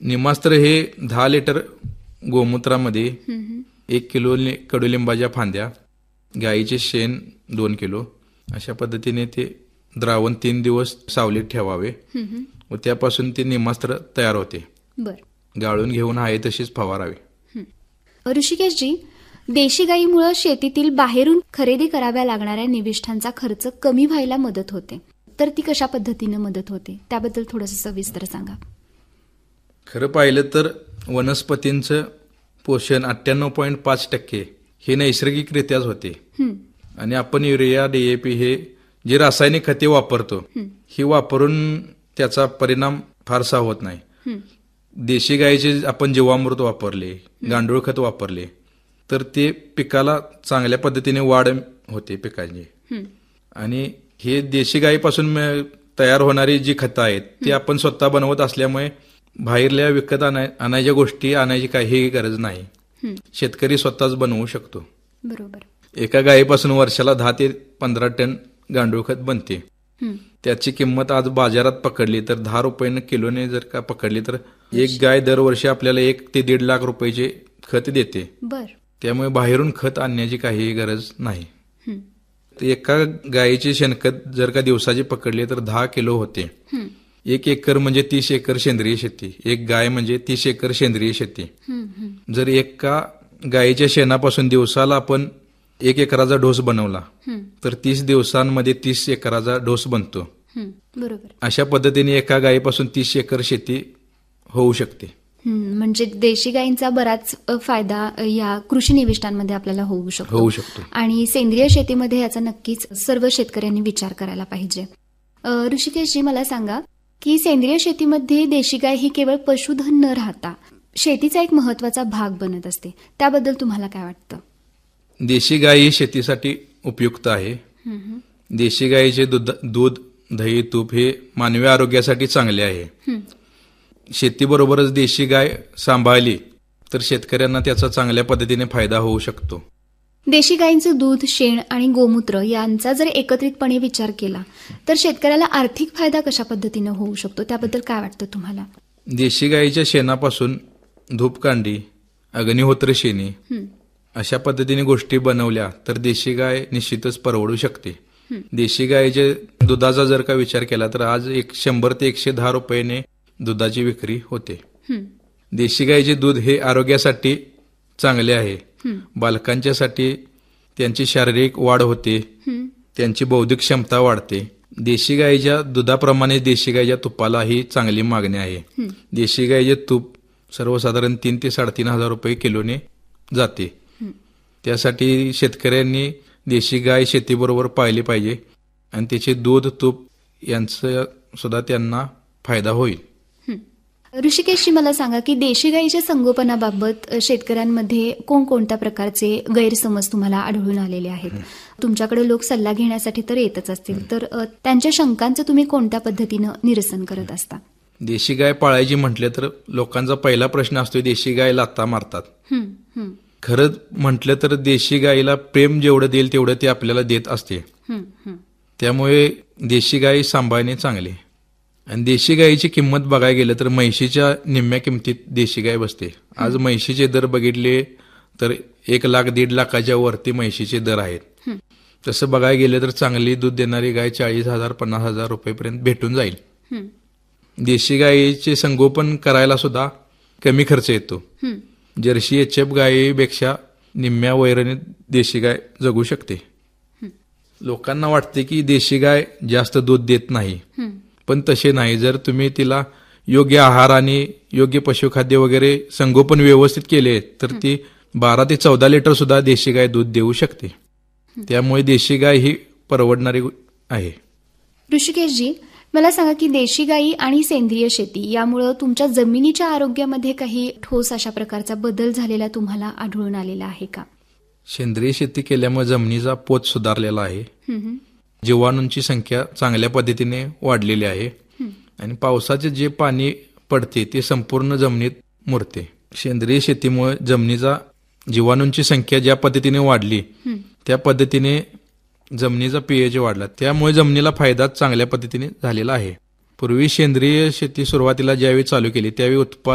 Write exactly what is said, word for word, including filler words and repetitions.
निमास्त्र हे दहा लिटर गोमूत्रामध्ये एक किलो कडुलिंबाच्या फांद्या, गाईचे शेण दोन किलो अशा पद्धतीने ते द्रावण तीन दिवस सावलीत ठेवावे व त्यापासून ते निमास्त्र तयार होते. बर. गाळून घेऊन आहे तशीच फवारावे. ऋषिकेशजी, देशी गाईमुळे शेतीतील बाहेरून खरेदी कराव्या लागणाऱ्या निविष्ठांचा खर्च कमी व्हायला मदत होते, तर ती कशा पद्धतीने मदत होते त्याबद्दल थोडंसं सविस्तर सांगा. खरं पाहिलं तर वनस्पतींचं पोषण अठ्ठ्याण्णव पॉईंट पाच टक्के हे नैसर्गिकरित्याच होते आणि आपण युरिया डीएपी हे जे रासायनिक खते वापरतो ही वापरून त्याचा परिणाम फारसा होत नाही. देशी गाईचे आपण जीवामृत वापरले, गांडूळ खत वापरले तर ते पिकाला चांगल्या पद्धतीने वाढ होते पिकांची. आणि हे देशी गाईपासून तयार होणारी जी खतं आहेत ती आपण स्वतः बनवत असल्यामुळे बाहेरल्या विकत आणायच्या गोष्टी आणायची काही गरज नाही. शेतकरी स्वतःच बनवू शकतो. बरोबर. एका गायीपासून वर्षाला दहा ते पंधरा टन गांडूळ खत बनते. त्याची किंमत आज बाजारात पकडली तर दहा रुपयाने किलोने जर का पकडली तर एक गाय दरवर्षी आपल्याला एक ते दीड लाख रुपयाचे खत देते. बर. त्यामुळे बाहेरून खत आणण्याची काही गरज नाही. एका गायीचे शेणखत जर का दिवसाची पकडले तर दहा किलो होते. एक एकर म्हणजे तीस एकर सेंद्रिय शेती, एक गाय म्हणजे तीस एकर सेंद्रिय शेती. जर एका गायीच्या शेणापासून दिवसाला आपण एक एकराचा डोस बनवला तर तीस दिवसांमध्ये तीस एकराचा डोस बनतो. बरोबर. अशा पद्धतीने एका गायीपासून तीस एकर शेती होऊ शकते. म्हणजे देशी गायींचा बराच फायदा या कृषी निविष्ठांमध्ये आपल्याला होऊ शकतो होऊ शकतो आणि सेंद्रिय शेतीमध्ये याचा नक्कीच सर्व शेतकऱ्यांनी विचार करायला पाहिजे. ऋषिकेशजी, मला सांगा की सेंद्रिय शेतीमध्ये देशी गाय ही केवळ पशुधन न राहता शेतीचा एक महत्वाचा भाग बनत असते, त्याबद्दल तुम्हाला काय वाटतं? देशी गाय ही शेतीसाठी उपयुक्त आहे. देशी गायीचे दूध दूध दही तूप हे मानवी आरोग्यासाठी चांगले आहे. शेतीबरोबरच देशी गाय सांभाळली तर शेतकऱ्यांना त्याचा चांगल्या पद्धतीने फायदा होऊ शकतो. देशी गायींचं दूध, शेण आणि गोमूत्र यांचा जर एकत्रितपणे विचार केला तर शेतकऱ्याला आर्थिक फायदा कशा पद्धतीने होऊ शकतो, त्याबद्दल काय वाटतं तुम्हाला? देशी गायीच्या शेणापासून धूपकांडी, अग्निहोत्र शेणी अशा पद्धतीने गोष्टी बनवल्या तर देशी गाय निश्चितच परवडू शकते. देशी गायीच्या दुधाचा जर का विचार केला तर आज एक शंभर ते एकशे दहा रुपयाने दुधाची विक्री होते. देशी गायीचे दूध हे आरोग्यासाठी चांगले आहे. बालकांच्यासाठी त्यांची शारीरिक वाढ होते, त्यांची बौद्धिक क्षमता वाढते. देशी गायीच्या दुधाप्रमाणे देशी गायीच्या तुपालाही चांगली मागणी आहे. देशी गायीचे तूप सर्वसाधारण तीन ते साडेतीन हजार रुपये किलोने जाते. त्यासाठी शेतकऱ्यांनी देशी गाय शेतीबरोबर पाळली पाहिजे आणि त्याचे दूध तूप यांचा सुद्धा त्यांना फायदा होईल. ऋषिकेशजी, मला सांगा की देशी गायीच्या संगोपनाबाबत शेतकऱ्यांमध्ये कोणकोणत्या प्रकारचे गैरसमज तुम्हाला आढळून आलेले आहेत? तुमच्याकडे लोक सल्ला घेण्यासाठी तर येतच असतील, तर त्यांच्या शंकांचं तुम्ही कोणत्या पद्धतीनं निरसन करत असता? देशी गाय पाळायची म्हटलं तर लोकांचा पहिला प्रश्न असतो देशी गाय लाथा मारतात. खरं म्हटलं तर देशी गायीला प्रेम जेवढं देईल तेवढं ते आपल्याला देत असते. त्यामुळे देशी गाय सांभाळणे चांगले. आणि देशी गायीची किंमत बघायला गेलं तर म्हैशीच्या निम्म्या किमतीत देशी गाय बसते. आज म्हैशीचे दर बघितले तर एक लाख दीड लाखाच्या वरती म्हैशीचे दर आहेत. तसं बघायला गेलं तर चांगली दूध देणारी गाय चाळीस हजार पन्नास हजार रुपयेपर्यंत भेटून जाईल. देशी गायीचे संगोपन करायला सुद्धा कमी खर्च येतो. जर्सी एच एफ गायीपेक्षा निम्म्या वैरणीत देशी गाय जगू शकते. लोकांना वाटते की देशी गाय जास्त दूध देत नाही, पण तसे नाही. जर तुम्ही तिला योग्य आहार आणि योग्य पशुखाद्य वगैरे संगोपन व्यवस्थित केले तर ती बारा ते चौदा लिटर सुद्धा देशी गाय दूध देऊ शकते. त्यामुळे देशी गाय ही परवडणारी आहे. ऋषिकेशजी, मला सांगा की देशी गायी आणि सेंद्रिय शेती यामुळे तुमच्या जमिनीच्या आरोग्यामध्ये काही ठोस अशा प्रकारचा बदल झालेला तुम्हाला आढळून आलेला आहे का? सेंद्रिय शेती केल्यामुळे जमिनीचा पोत सुधारलेला आहे. जीवाणूंची संख्या चांगल्या पद्धतीने वाढलेली आहे आणि पावसाचे जे पाणी पडते ते संपूर्ण जमिनीत मुरते. सेंद्रिय शेतीमुळे जमिनीचा जीवाणूंची संख्या ज्या पद्धतीने वाढली त्या पद्धतीने जमिनीचा पीएच वाढला. त्यामुळे जमिनीला फायदा चांगल्या पद्धतीने झालेला आहे. पूर्वी सेंद्रिय शेती सुरुवातीला ज्यावेळी चालू केली त्यावेळी उत्पादन